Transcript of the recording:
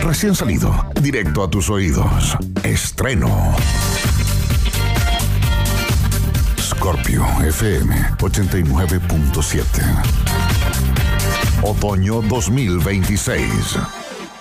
recién salido, directo a tus oídos. Estreno. Scorpio FM 89.7. Otoño 2026.